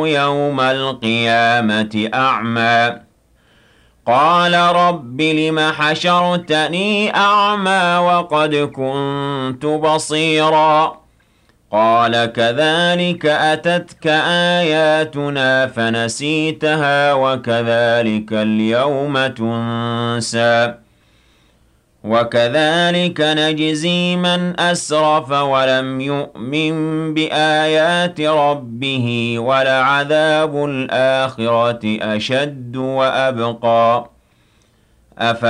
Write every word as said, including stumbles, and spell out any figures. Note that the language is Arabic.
يوم القيامة أعمى قال رب لم حشرتني أعمى وقد كنت بصيرا قال كذلك أتتك آياتنا فنسيتها وكذلك اليوم تنسى وكذلك نجزي من أسرف ولم يؤمن بآيات ربه ولعذاب الآخرة أشد وأبقى